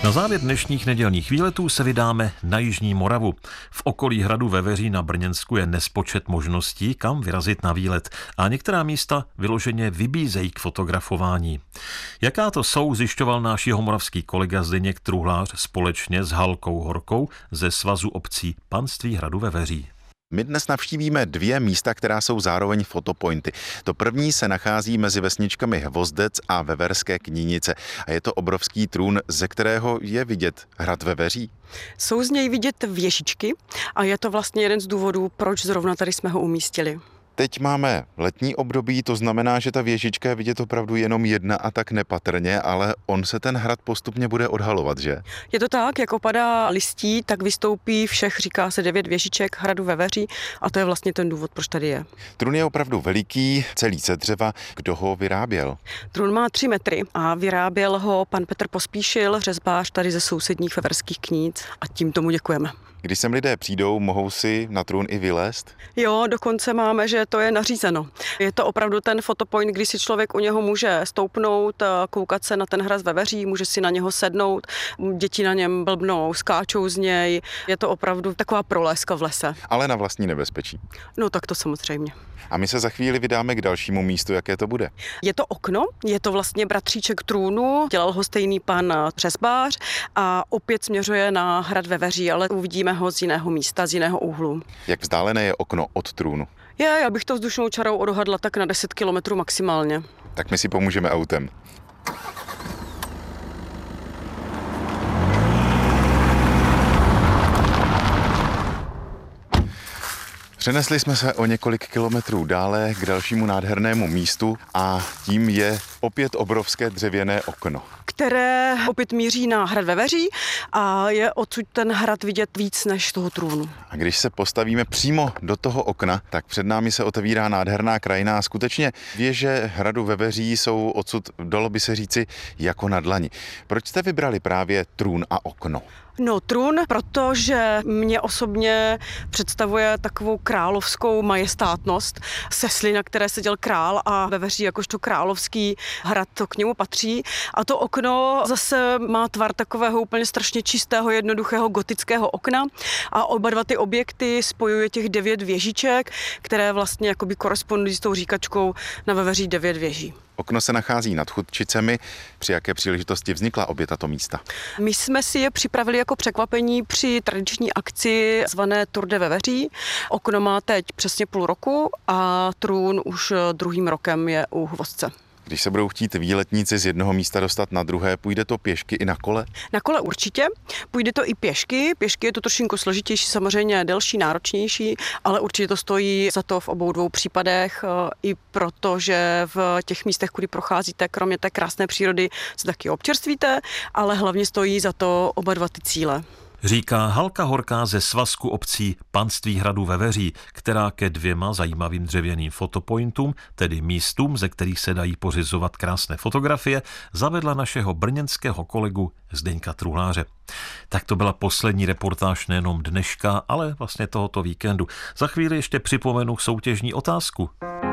Na závěr dnešních nedělních výletů se vydáme na jižní Moravu. V okolí hradu Veveří na Brněnsku je nespočet možností, kam vyrazit na výlet a některá místa vyloženě vybízejí k fotografování. Jaká to jsou, zjišťoval náš jihomoravský kolega Zdeněk Truhlář společně s Halkou Horkou ze Svazu obcí Panství hradu Veveří. My dnes navštívíme dvě místa, která jsou zároveň fotopointy. To první se nachází mezi vesničkami Hvozdec a Veverské Knínice. A je to obrovský trůn, ze kterého je vidět hrad Veveří. Jsou z něj vidět věžičky a je to vlastně jeden z důvodů, proč zrovna tady jsme ho umístili. Teď máme letní období, to znamená, že ta věžička je vidět opravdu jenom jedna a tak nepatrně, ale on se ten hrad postupně bude odhalovat, že? Je to tak, jak opadá listí, tak vystoupí všech, říká se 9 věžiček hradu Veveří a to je vlastně ten důvod, proč tady je. Trůn je opravdu veliký, celý ze dřeva. Kdo ho vyráběl? Trůn má 3 metry a vyráběl ho pan Petr Pospíšil, řezbář tady ze sousedních Veverských Kníc a tím tomu děkujeme. Když sem lidé přijdou, mohou si na trůn i vylézt? Jo, dokonce máme, že to je nařízeno. Je to opravdu ten fotopoint, kdy si člověk u něho může stoupnout, koukat se na ten hrad Veveří, může si na něho sednout, děti na něm blbnou, skáčou z něj. Je to opravdu taková prolézka v lese. Ale na vlastní nebezpečí. No tak to samozřejmě. A my se za chvíli vydáme k dalšímu místu, jaké to bude. Je to okno, je to vlastně bratříček trůnu, dělal ho stejný pan řezbář a opět směřuje na hrad Veveří, ale uvidíme ho z jiného místa, z jiného úhlu. Jak vzdálené je okno od trůnu? Já bych to vzdušnou čarou odhadla tak na 10 kilometrů maximálně. Tak my si pomůžeme autem. Přenesli jsme se o několik kilometrů dále k dalšímu nádhernému místu a tím je opět obrovské dřevěné okno, které opět míří na hrad Veveří a je odsud ten hrad vidět víc než toho trůnu. A když se postavíme přímo do toho okna, tak před námi se otevírá nádherná krajina a skutečně věže hradu Veveří jsou odsud, dalo by se říci, jako na dlani. Proč jste vybrali právě trůn a okno? No trůn, protože mě osobně představuje takovou královskou majestátnost. Sesly, na které seděl král a Veveří jakožto královský hrad to k němu patří. A to okno zase má tvar takového úplně strašně čistého, jednoduchého gotického okna a oba dva ty objekty spojuje těch 9 věžiček, které vlastně jakoby korespondují s tou říkačkou na Veveří 9 věží. Okno se nachází nad Chudčicemi. Při jaké příležitosti vznikla obě tato místa? My jsme si je připravili jako překvapení při tradiční akci zvané Tour de Veveří. Okno má teď přesně půl roku a trůn už druhým rokem je u Hvozdce. Když se budou chtít výletníci z jednoho místa dostat na druhé, půjde to pěšky i na kole? Na kole určitě, půjde to i pěšky. Pěšky je to trošku složitější, samozřejmě delší, náročnější, ale určitě to stojí za to v obou dvou případech, i protože v těch místech, kudy procházíte, kromě té krásné přírody, se taky občerstvíte, ale hlavně stojí za to oba dva ty cíle. Říká Halka Horká ze Svazku obcí Panství hradu Veveří, která ke 2 zajímavým dřevěným fotopointům, tedy místům, ze kterých se dají pořizovat krásné fotografie, zavedla našeho brněnského kolegu Zdeňka Truhláře. Tak to byla poslední reportáž nejenom dneška, ale vlastně tohoto víkendu. Za chvíli ještě připomenu soutěžní otázku.